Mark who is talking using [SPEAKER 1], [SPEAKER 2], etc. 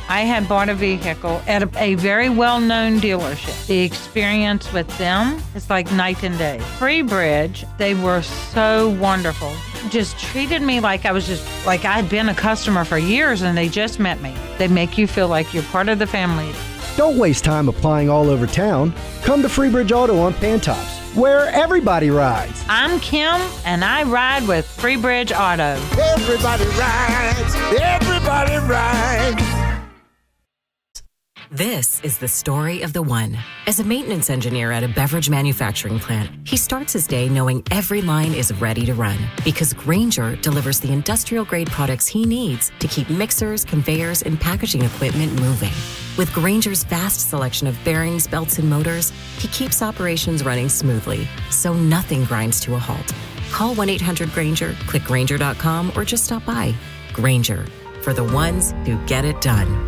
[SPEAKER 1] I had bought a vehicle at a very well-known dealership. The experience with them is like night and day. Freebridge, they were so wonderful. Just treated me like I had been a customer for years and they just met me. They make you feel like you're part of the family.
[SPEAKER 2] Don't waste time applying all over town. Come to Freebridge Auto on Pantops, where everybody rides.
[SPEAKER 1] I'm Kim, and I ride with Freebridge Auto.
[SPEAKER 3] Everybody rides. Everybody rides.
[SPEAKER 4] This is the story of the one. As a maintenance engineer at a beverage manufacturing plant, he starts his day knowing every line is ready to run because Grainger delivers the industrial-grade products he needs to keep mixers, conveyors, and packaging equipment moving. With Grainger's vast selection of bearings, belts, and motors, he keeps operations running smoothly, so nothing grinds to a halt. Call 1-800-GRAINGER, click Grainger.com, or just stop by. Grainger, for the ones who get it done.